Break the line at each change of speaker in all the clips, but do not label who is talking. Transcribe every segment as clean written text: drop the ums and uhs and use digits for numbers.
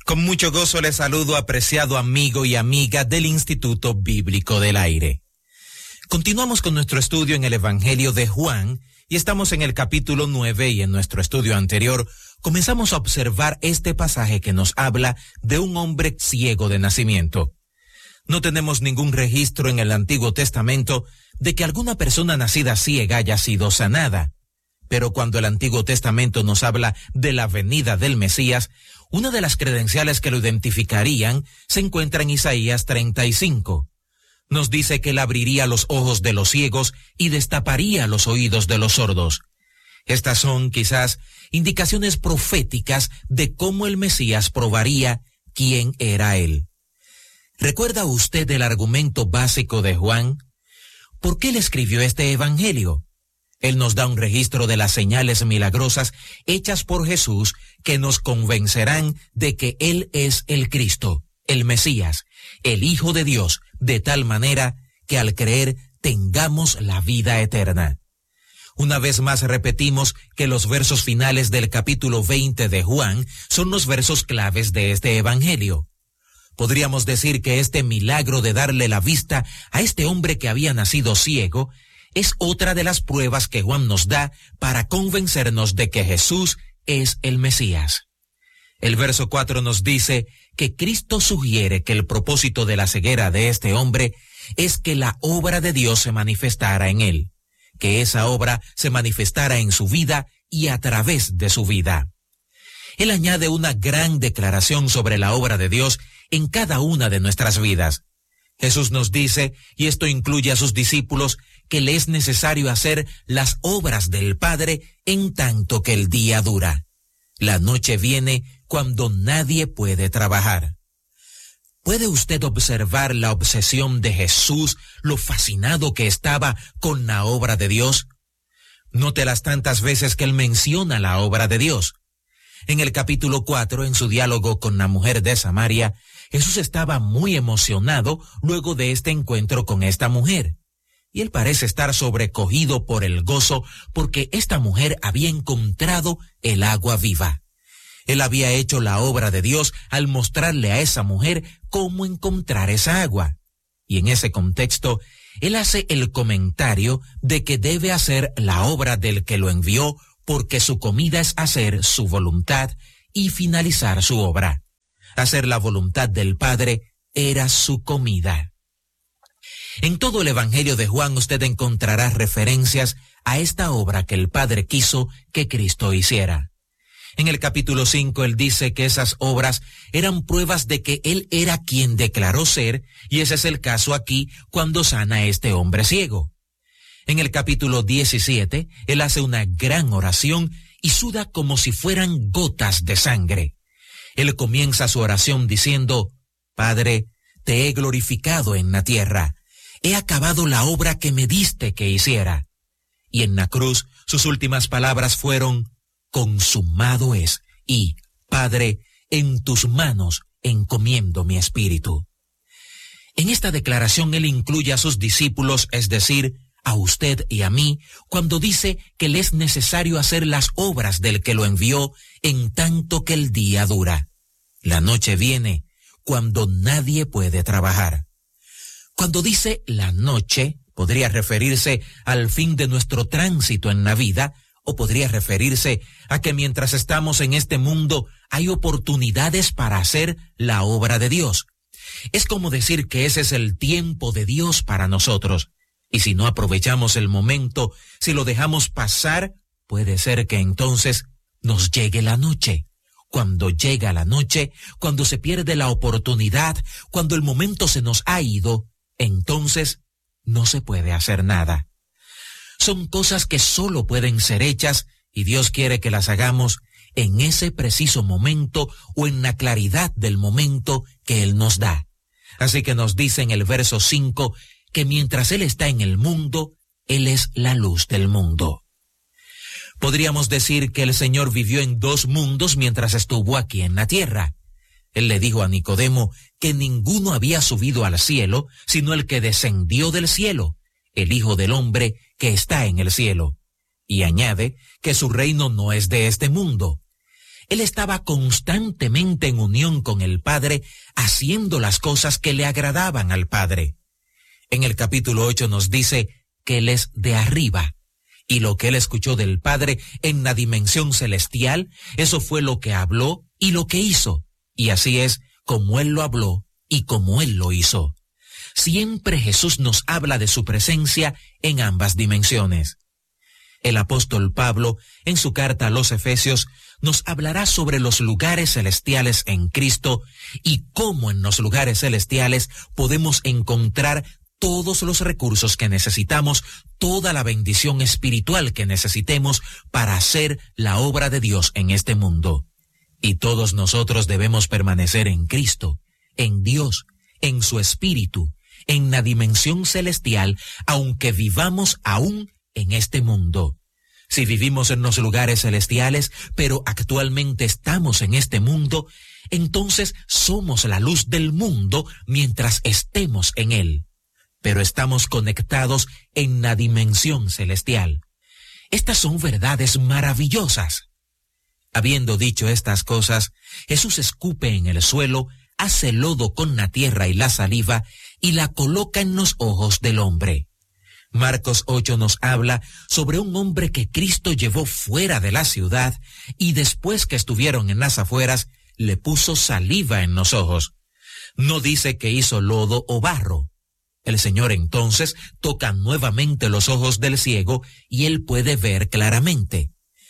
Con mucho gozo les saludo, apreciado amigo y amiga del Instituto Bíblico del Aire. Continuamos con nuestro estudio en el Evangelio de Juan y estamos en el capítulo 9 y en nuestro estudio anterior comenzamos a observar este pasaje que nos habla de un hombre ciego de nacimiento. No tenemos ningún registro en el Antiguo Testamento de que alguna persona nacida ciega haya sido sanada. Pero cuando el Antiguo Testamento nos habla de la venida del Mesías, una de las credenciales que lo identificarían se encuentra en Isaías 35. Nos dice que él abriría los ojos de los ciegos y destaparía los oídos de los sordos. Estas son quizás indicaciones proféticas de cómo el Mesías probaría quién era él. ¿Recuerda usted el argumento básico de Juan? ¿Por qué él escribió este evangelio? Él nos da un registro de las señales milagrosas hechas por Jesús que nos convencerán de que Él es el Cristo, el Mesías, el Hijo de Dios, de tal manera que al creer tengamos la vida eterna. Una vez más repetimos que los versos finales del capítulo 20 de Juan son los versos claves de este evangelio. Podríamos decir que este milagro de darle la vista a este hombre que había nacido ciego es otra de las pruebas que Juan nos da para convencernos de que Jesús es el Mesías. El verso 4 nos dice que Cristo sugiere que el propósito de la ceguera de este hombre es que la obra de Dios se manifestara en él, que esa obra se manifestara en su vida y a través de su vida. Él añade una gran declaración sobre la obra de Dios en cada una de nuestras vidas. Jesús nos dice, y esto incluye a sus discípulos, que le es necesario hacer las obras del Padre en tanto que el día dura. La noche viene cuando nadie puede trabajar. ¿Puede usted observar la obsesión de Jesús, lo fascinado que estaba con la obra de Dios? Note las tantas veces que él menciona la obra de Dios. En el capítulo 4, en su diálogo con la mujer de Samaria, Jesús estaba muy emocionado luego de este encuentro con esta mujer. Y él parece estar sobrecogido por el gozo porque esta mujer había encontrado el agua viva. Él había hecho la obra de Dios al mostrarle a esa mujer cómo encontrar esa agua. Y en ese contexto, él hace el comentario de que debe hacer la obra del que lo envió porque su comida es hacer su voluntad y finalizar su obra. Hacer la voluntad del Padre era su comida. En todo el Evangelio de Juan usted encontrará referencias a esta obra que el Padre quiso que Cristo hiciera. En el capítulo 5 él dice que esas obras eran pruebas de que él era quien declaró ser, y ese es el caso aquí cuando sana a este hombre ciego. En el capítulo 17 él hace una gran oración y suda como si fueran gotas de sangre. Él comienza su oración diciendo, Padre, te he glorificado en la tierra. He acabado la obra que me diste que hiciera. Y en la cruz sus últimas palabras fueron, consumado es, y, Padre, en tus manos encomiendo mi espíritu. En esta declaración él incluye a sus discípulos, es decir, a usted y a mí, cuando dice que le es necesario hacer las obras del que lo envió en tanto que el día dura. La noche viene cuando nadie puede trabajar. Cuando dice la noche, podría referirse al fin de nuestro tránsito en la vida, o podría referirse a que mientras estamos en este mundo hay oportunidades para hacer la obra de Dios. Es como decir que ese es el tiempo de Dios para nosotros. Y si no aprovechamos el momento, si lo dejamos pasar, puede ser que entonces nos llegue la noche. Cuando llega la noche, cuando se pierde la oportunidad, cuando el momento se nos ha ido, entonces no se puede hacer nada. Son cosas que solo pueden ser hechas y Dios quiere que las hagamos en ese preciso momento o en la claridad del momento que Él nos da. Así que nos dice en el verso 5 que mientras Él está en el mundo, Él es la luz del mundo. Podríamos decir que el Señor vivió en dos mundos mientras estuvo aquí en la tierra. Él le dijo a Nicodemo que ninguno había subido al cielo, sino el que descendió del cielo, el Hijo del Hombre que está en el cielo. Y añade que su reino no es de este mundo. Él estaba constantemente en unión con el Padre, haciendo las cosas que le agradaban al Padre. En el capítulo 8 nos dice que Él es de arriba, y lo que Él escuchó del Padre en la dimensión celestial, eso fue lo que habló y lo que hizo. Y así es como Él lo habló y como Él lo hizo. Siempre Jesús nos habla de su presencia en ambas dimensiones. El apóstol Pablo, en su carta a los Efesios, nos hablará sobre los lugares celestiales en Cristo y cómo en los lugares celestiales podemos encontrar todos los recursos que necesitamos, toda la bendición espiritual que necesitemos para hacer la obra de Dios en este mundo. Y todos nosotros debemos permanecer en Cristo, en Dios, en su Espíritu, en la dimensión celestial, aunque vivamos aún en este mundo. Si vivimos en los lugares celestiales, pero actualmente estamos en este mundo, entonces somos la luz del mundo mientras estemos en él. Pero estamos conectados en la dimensión celestial. Estas son verdades maravillosas. Habiendo dicho estas cosas, Jesús escupe en el suelo, hace lodo con la tierra y la saliva, y la coloca en los ojos del hombre. Marcos 8 nos habla sobre un hombre que Cristo llevó fuera de la ciudad, y después que estuvieron en las afueras, le puso saliva en los ojos. No dice que hizo lodo o barro. El Señor entonces toca nuevamente los ojos del ciego, y él puede ver claramente.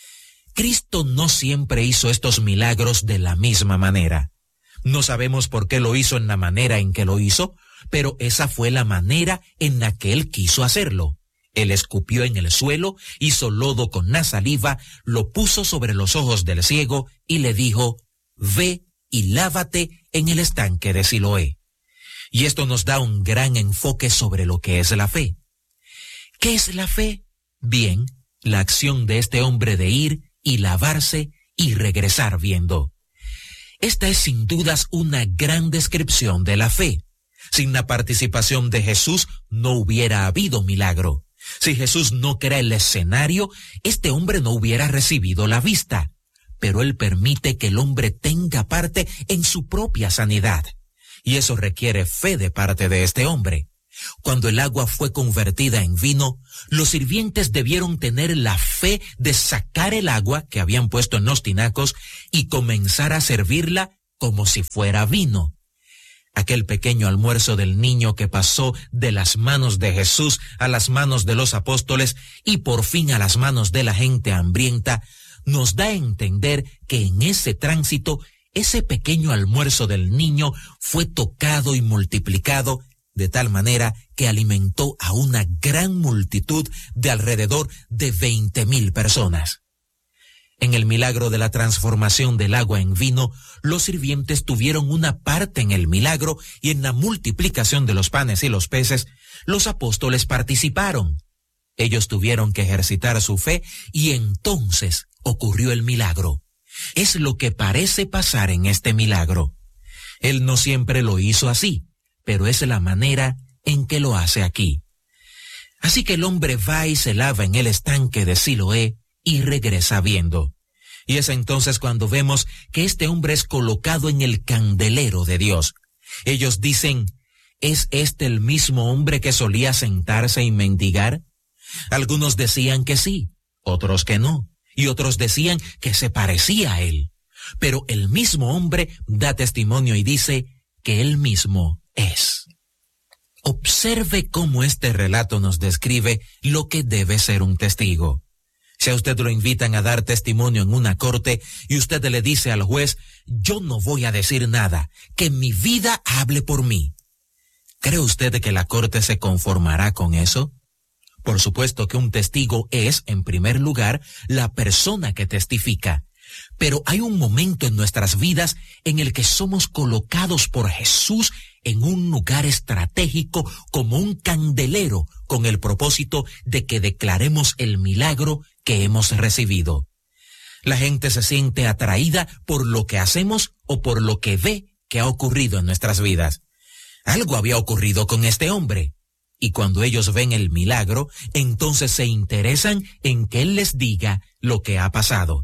Cristo no siempre hizo estos milagros de la misma manera. No sabemos por qué lo hizo en la manera en que lo hizo, pero esa fue la manera en la que él quiso hacerlo. Él escupió en el suelo, hizo lodo con la saliva, lo puso sobre los ojos del ciego y le dijo: «Ve y lávate en el estanque de Siloé». Y esto nos da un gran enfoque sobre lo que es la fe. ¿Qué es la fe? Bien, la acción de este hombre de ir y lavarse y regresar viendo. Esta es sin dudas una gran descripción de la fe. Sin la participación de Jesús no hubiera habido milagro. Si Jesús no crea el escenario, este hombre no hubiera recibido la vista. Pero Él permite que el hombre tenga parte en su propia sanidad. Y eso requiere fe de parte de este hombre. Cuando el agua fue convertida en vino, los sirvientes debieron tener la fe de sacar el agua que habían puesto en los tinacos y comenzar a servirla como si fuera vino. Aquel pequeño almuerzo del niño que pasó de las manos de Jesús a las manos de los apóstoles y por fin a las manos de la gente hambrienta, nos da a entender que en ese tránsito, ese pequeño almuerzo del niño fue tocado y multiplicado de tal manera que alimentó a una gran multitud de alrededor de 20,000 personas. En el milagro de la transformación del agua en vino, los sirvientes tuvieron una parte en el milagro y en la multiplicación de los panes y los peces, los apóstoles participaron. Ellos tuvieron que ejercitar su fe y entonces ocurrió el milagro. Es lo que parece pasar en este milagro. Él no siempre lo hizo así, pero es la manera en que lo hace aquí. Así que el hombre va y se lava en el estanque de Siloé y regresa viendo. Y es entonces cuando vemos que este hombre es colocado en el candelero de Dios. Ellos dicen: ¿es este el mismo hombre que solía sentarse y mendigar? Algunos decían que sí, otros que no, y otros decían que se parecía a él. Pero el mismo hombre da testimonio y dice que él mismo es. Observe cómo este relato nos describe lo que debe ser un testigo. Si a usted lo invitan a dar testimonio en una corte y usted le dice al juez: yo no voy a decir nada, que mi vida hable por mí, ¿cree usted que la corte se conformará con eso? Por supuesto que un testigo es, en primer lugar, la persona que testifica. Pero hay un momento en nuestras vidas en el que somos colocados por Jesús en un lugar estratégico como un candelero con el propósito de que declaremos el milagro que hemos recibido. La gente se siente atraída por lo que hacemos o por lo que ve que ha ocurrido en nuestras vidas. Algo había ocurrido con este hombre. Y cuando ellos ven el milagro, entonces se interesan en que Él les diga lo que ha pasado.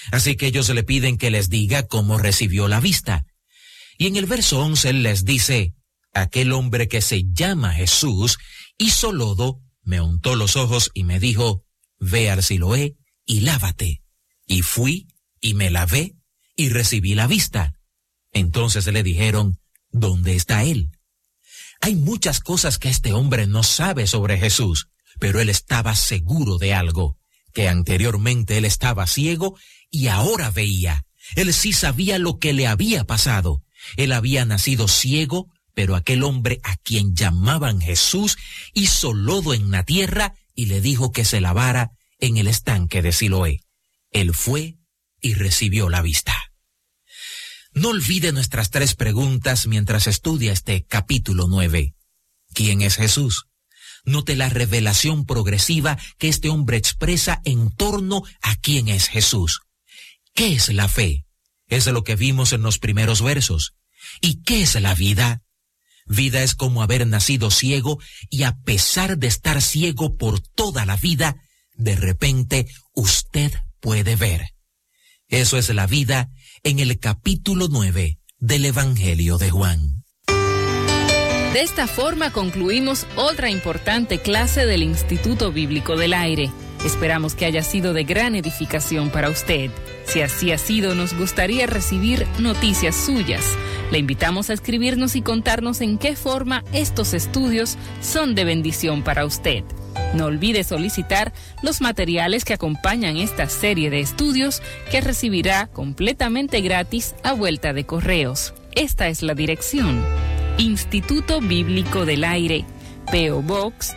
Así que ellos le piden que les diga cómo recibió la vista. Y en el verso 11 él les dice: aquel hombre que se llama Jesús hizo lodo, me untó los ojos y me dijo: ve al Siloé y lávate. Y fui y me lavé y recibí la vista. Entonces le dijeron: ¿dónde está él? Hay muchas cosas que este hombre no sabe sobre Jesús, pero él estaba seguro de algo, que anteriormente él estaba ciego y ahora veía. Él sí sabía lo que le había pasado. Él había nacido ciego, pero aquel hombre a quien llamaban Jesús hizo lodo en la tierra y le dijo que se lavara en el estanque de Siloé. Él fue y recibió la vista. No olvide nuestras 3 preguntas mientras estudia este capítulo 9. ¿Quién es Jesús? Note la revelación progresiva que este hombre expresa en torno a quién es Jesús. ¿Qué es la fe? Es lo que vimos en los primeros versos. ¿Y qué es la vida? Vida es como haber nacido ciego y a pesar de estar ciego por toda la vida, de repente usted puede ver. Eso es la vida en el capítulo 9 del Evangelio de Juan.
De esta forma concluimos otra importante clase del Instituto Bíblico del Aire. Esperamos que haya sido de gran edificación para usted. Si así ha sido, nos gustaría recibir noticias suyas. Le invitamos a escribirnos y contarnos en qué forma estos estudios son de bendición para usted. No olvide solicitar los materiales que acompañan esta serie de estudios que recibirá completamente gratis a vuelta de correos. Esta es la dirección: Instituto Bíblico del Aire, P.O. Box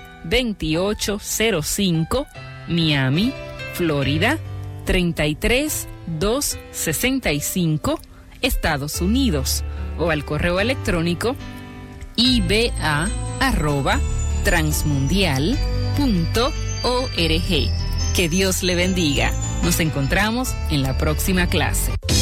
2805, Miami, Florida 33265, Estados Unidos, o al correo electrónico iba@transmundial.org. Que Dios le bendiga. Nos encontramos en la próxima clase.